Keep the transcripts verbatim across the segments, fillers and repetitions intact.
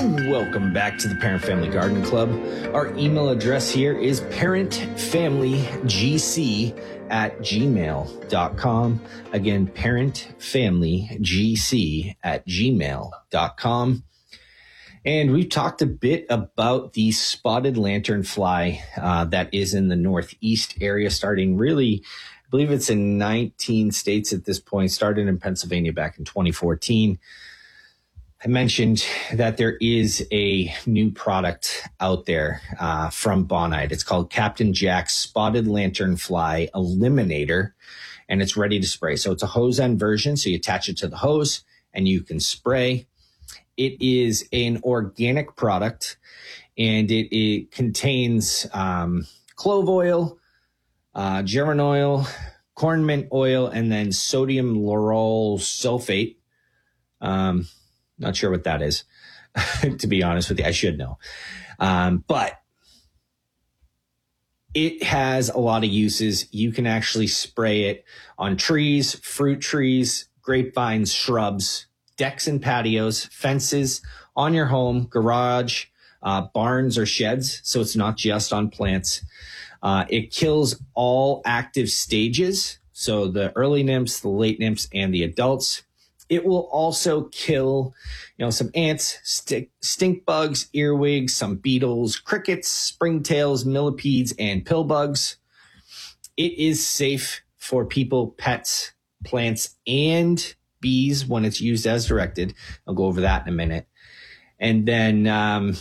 Welcome back to the Parent Family Garden Club. Our email address here is parentfamilygc at gmail dot com. Again, parentfamilygc at gmail dot com. And we've talked a bit about the spotted lanternfly uh, that is in the Northeast area, starting really, I believe it's in nineteen states at this point, started in Pennsylvania back in twenty fourteen. I mentioned that there is a new product out there uh, from Bonide. It's called Captain Jack's Spotted Lanternfly Eliminator, and it's ready to spray. So it's a hose end version, so you attach it to the hose and you can spray. It is an organic product, and it, it contains um, clove oil, uh, german oil, corn mint oil, and then sodium lauryl sulfate. Um, Not sure what that is, to be honest with you. I should know. Um, but it has a lot of uses. You can actually spray it on trees, fruit trees, grapevines, shrubs, decks and patios, fences, on your home, garage, uh, barns or sheds. So it's not just on plants. Uh, it kills all active stages. So the early nymphs, the late nymphs, and the adults. It will also kill, you know, some ants, stick, stink bugs, earwigs, some beetles, crickets, springtails, millipedes, and pill bugs. It is safe for people, pets, plants, and bees when it's used as directed. I'll go over that in a minute. And then um,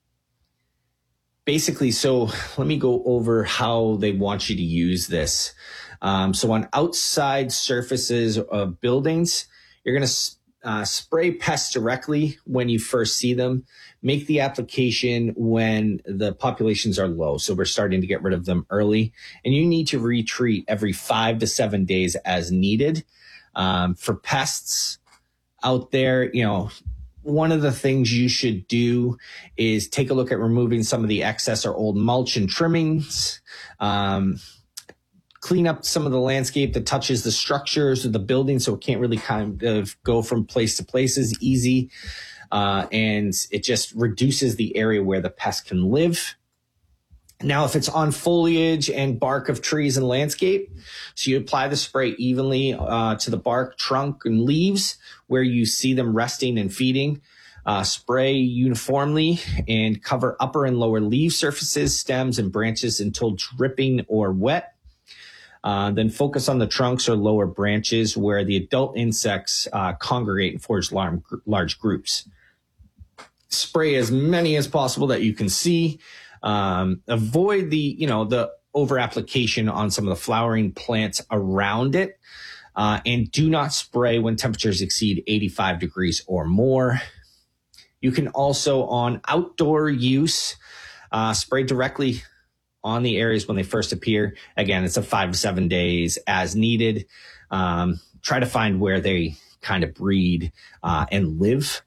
basically, so let me go over how they want you to use this. Um, so on outside surfaces of buildings, you're going to uh, spray pests directly when you first see them. Make the application when the populations are low. So we're starting to get rid of them early. And you need to retreat every five to seven days as needed. Um, for pests out there, you know, one of the things you should do is take a look at removing some of the excess or old mulch and trimmings. Um, Clean up some of the landscape that touches the structures of the building so it can't really kind of go from place to place as easy. Uh, and it just reduces the area where the pest can live. Now, if it's on foliage and bark of trees and landscape, so you apply the spray evenly uh, to the bark, trunk, and leaves where you see them resting and feeding. Uh, spray uniformly and cover upper and lower leaf surfaces, stems, and branches until dripping or wet. Uh, then focus on the trunks or lower branches where the adult insects uh, congregate and forge large, large groups. Spray as many as possible that you can see. Um, avoid the, you know, the over application on some of the flowering plants around it. Uh, and do not spray when temperatures exceed eighty-five degrees or more. You can also, on outdoor use, uh, spray directly on the areas when they first appear. Again, it's a five to seven days as needed. Um, try to find where they kind of breed uh, and live.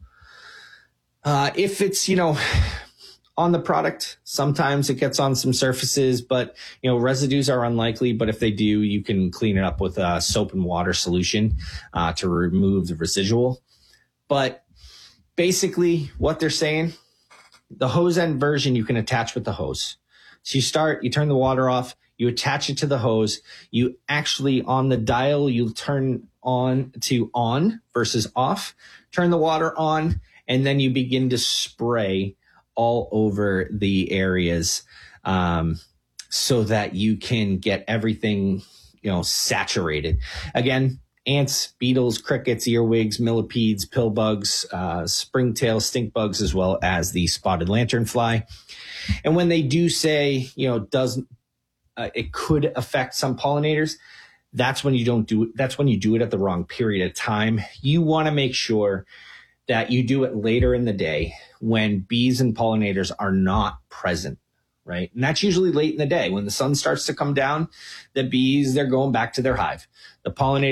Uh, if it's, you know, on the product, sometimes it gets on some surfaces, but, you know, residues are unlikely. But if they do, you can clean it up with a soap and water solution uh, to remove the residual. But basically what they're saying, the hose end version you can attach with the hose. So you start, you turn the water off, you attach it to the hose. You actually, on the dial, you turn on to on versus off, turn the water on, and then you begin to spray all over the areas um, so that you can get everything, you know, saturated. Again, ants, beetles, crickets, earwigs, millipedes, pill bugs, uh, springtail, stink bugs, as well as the spotted lanternfly. And when they do say, you know, does uh, it could affect some pollinators, that's when you don't do it. That's when you do it at the wrong period of time. You want to make sure that you do it later in the day when bees and pollinators are not present, right? And that's usually late in the day when the sun starts to come down. The bees, they're going back to their hive. The pollinators